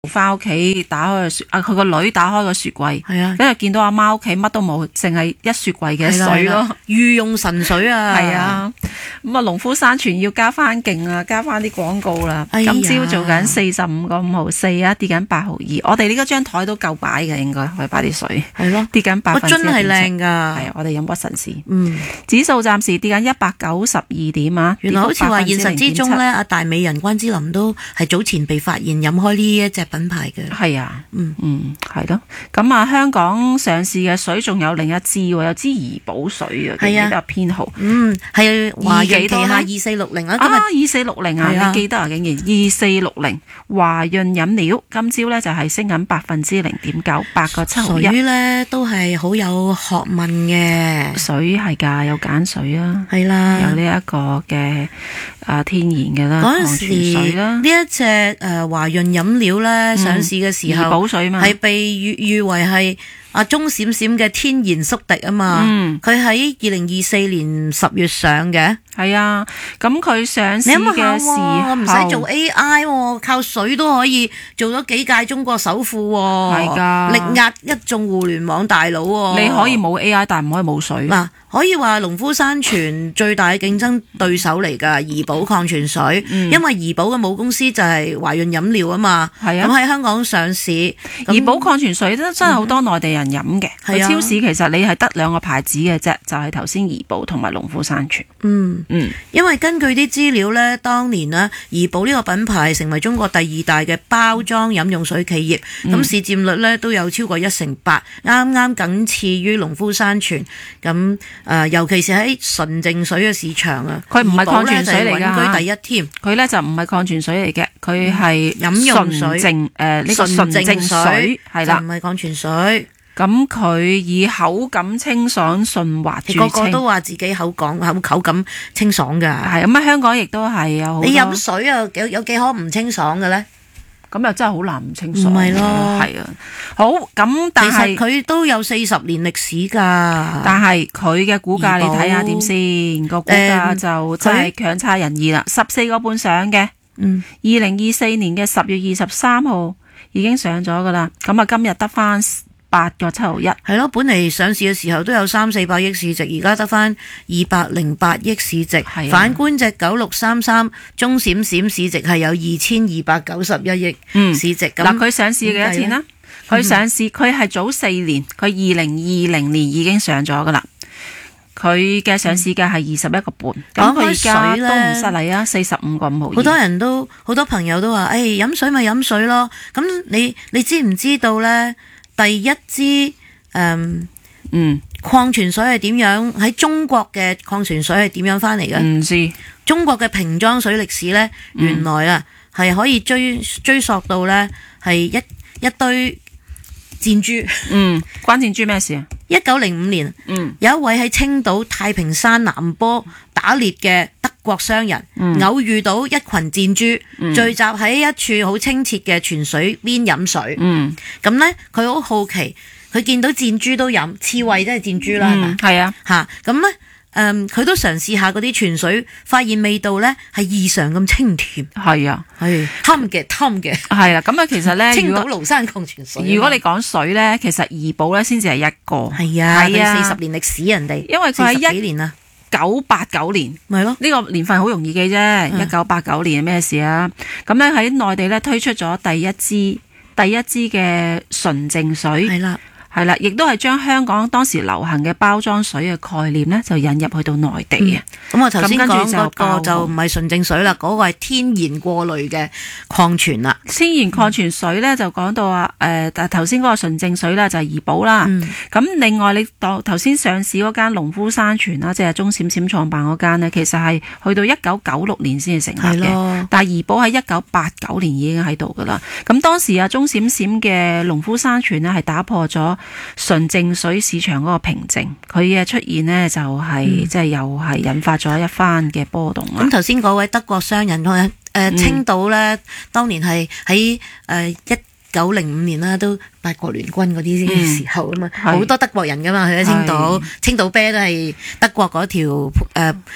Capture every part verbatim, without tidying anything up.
翻屋企打開個雪啊，佢個女打開個雪櫃， 係啊， 跟住見到阿媽屋企乜都冇，淨係一雪櫃嘅水咯， 御用神水啊！ 係啊，咁啊農夫山泉要加翻勁啊，加翻啲廣告啦。 哎、 今朝做緊四十五個五毫四啊，跌緊八毫二。我哋呢個張台都夠擺嘅，應該可以擺啲水。 係咯， 跌緊百分之一點七。 真係靚㗎。係啊，我哋飲屈臣氏。 嗯， 指數暫時跌緊一百九十二點啊。 原來好似話現實之中咧，阿大美人關之琳都係早前被發現飲開呢一隻品牌嘅。 係啊，嗯嗯，係咯。咁啊，香港上市嘅水仲有另一支喎，有支怡寶水啊，記得編號。 嗯，係華潤旗下二四六零啊。啊， 二四六零啊，你記得啊？竟然二四六零華潤飲料今朝咧就係升緊百分之零點九，八個七毫一。 水咧都係好有學問嘅。水係㗎，有鹼水啊， 係啦， 有呢一個嘅啊天然嘅啦，礦泉水啦。 呢一隻誒華潤飲料咧上市嘅時候， 怡寶水嘛， 係被譽譽為係阿鐘閃閃嘅天然宿敵啊嘛。佢喺二零二四年十月上嘅。 係啊，咁佢上市嘅時候唔使做 A I， 靠水都可以做咗幾屆中國首富，係㗎， 力壓一眾互聯網大佬。 你可以冇 A I， 但唔可以冇水。 嗱，可以話農夫山泉最大嘅競爭對手嚟㗎，怡寶礦泉水，嗯、因為怡寶嘅母公司就係華潤飲料啊嘛。係啊，咁喺香港上市， 怡寶礦泉水真真係好多內地人飲嘅。喺、嗯、超市其實你係得兩個牌子嘅啫，就係頭先怡寶同埋農夫山泉。嗯。 嗯，因為根據啲資料咧，當年呢怡寶呢個品牌成為中國第二大嘅包裝飲用水企業，咁、嗯、市佔率咧都有超過一成八，啱啱僅次於農夫山泉。咁誒、呃，尤其是喺純淨水嘅市場啊， 佢唔係礦泉水嚟㗎， 穩居第一添。 佢咧就唔係礦泉水嚟嘅，佢係飲用水， 純淨誒呢個純淨水係啦， 唔係礦泉水。 咁佢以口感清爽順滑著稱， 個個都話自己口感口口感清爽㗎。 係咁啊，香港亦都係有。 你飲水啊，有有幾可唔清爽嘅咧？ 咁又真係好難唔清爽。 唔係咯， 係啊。好咁，但係佢都有四十年歷史㗎。 但係佢嘅股價你睇下點先？個股價就真係強差人意啦，十四個半上嘅。嗯。二零二四年嘅十月二十三號已經上咗㗎啦。咁啊，今日得翻八個七毫一， 係咯，本嚟上市嘅時候都有三四百億市值，而家得翻二百零八億市值。反觀隻九六三三鐘閃閃市值係有二千二百九十一億市值。 嗱、嗯，佢上市幾多錢啦？佢上市佢係早四年，佢二零二零年已經上咗噶啦。佢嘅上市價係二十一個半，咁佢而家都唔失禮啊，四十五個五毫二。 好多人都好多朋友都話，誒、哎，飲水咪飲水咯。咁你你知唔知道咧？第一支誒嗯礦泉水係點樣？喺中國嘅礦泉水係點樣翻嚟嘅？ 唔知中國嘅瓶裝水歷史咧，原來啊係、嗯、可以追追溯到咧係一一堆箭豬。嗯， 關箭豬咩事啊？ 一九零五年，嗯，有一位喺青島太平山南坡打獵嘅德國商人，嗯、偶遇到一群箭豬、嗯、聚集喺一處好清澈嘅泉水邊飲水。嗯，咁咧佢好好奇，佢見到箭豬都飲，刺蝟即係箭豬啦，係嘛？係啊，吓咁咧。誒，佢、嗯、都嘗試下嗰啲泉水，發現味道咧係異常咁清甜。係啊，係貪嘅貪嘅。係啦，咁啊，其實咧，青島廬山礦泉水。如果你講水咧，其實怡寶咧先至係一個。係啊，係啊，四十年歷史人哋，因為佢係一幾年啊，九八九年。咪咯，呢個年份好容易記啫。一九八九年係咩事啊？咁咧喺內地咧推出咗第一支第一支嘅純淨水。係啦。係啦，亦都係將香港當時流行嘅包裝水嘅概念咧，就引入去到內地嘅。咁、嗯、我頭先講嗰個就唔係純淨水啦，嗰、那個係天然過濾嘅礦泉啦。天然礦泉水咧就講到啊，誒、呃，但係頭先嗰個純淨水咧就係怡寶啦。咁、嗯、另外你當頭先上市嗰間農夫山泉啦，即係鐘閃閃創辦嗰間咧，其實係去到一九九六年先至成立嘅。但係怡寶喺一九八九年已經喺度噶啦。咁當時啊，鐘閃閃嘅農夫山泉咧係打破咗純淨水市場嗰個瓶頸，佢嘅出現呢，就係、是嗯、即係又係引發咗一番嘅波動啦。咁頭先嗰位德國商人誒、呃嗯、青島呢，當年係喺誒一九零五年啦，都八國聯軍嗰啲時候啊嘛，好、嗯、多德國人噶嘛，去咗青島，青島啤都係德國嗰條誒。呃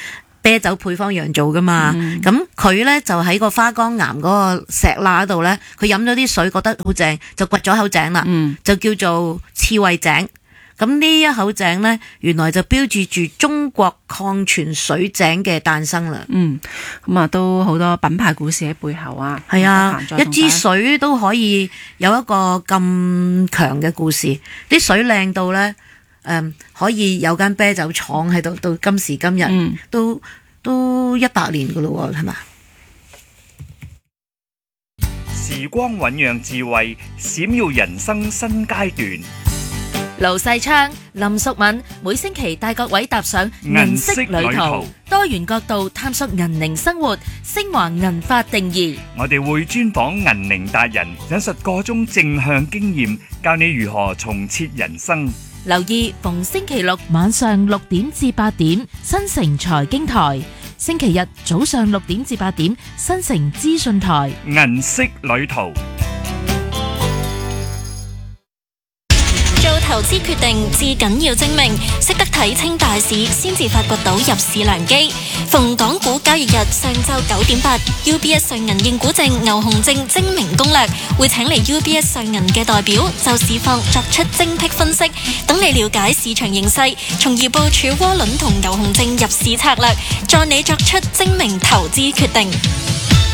啤酒配方釀造噶嘛。咁佢咧就喺個花崗岩嗰個石罅度咧，佢飲咗啲水覺得好正，就掘咗口井啦， 嗯、 就叫做刺蝟井。咁呢一口井咧，原來就標誌住中國礦泉水井嘅誕生啦。 嗯，咁啊都好多品牌故事喺背後啊。 係啊，一支水都可以有一個咁強嘅故事。啲水靚到咧，誒、嗯、可以有間啤酒廠喺度，到今時今日、嗯、都都一百年噶咯喎，係嘛？ 時光醞釀智慧，閃耀人生新階段。 盧世昌、林淑敏每星期帶各位踏上銀色旅途，多元角度探索銀齡生活，昇華銀髮定義。 我哋會專訪銀齡達人，引述各種正向經驗，教你如何重設人生。 留意逢星期六晚上六點至八點，新城財經台；星期日早上六點至八點，新城資訊台。 銀色旅途。 做投資決定至緊要精明，識得睇清大市，先至發掘到入市良機。逢港股交易日上晝九點八 ，U B S 上銀認股證牛熊證精明攻略，會請嚟 U B S 上銀嘅代表就市況作出精闢分析，等你了解市場形勢，從而部署窩輪同牛熊證入市策略，助你作出精明投資決定。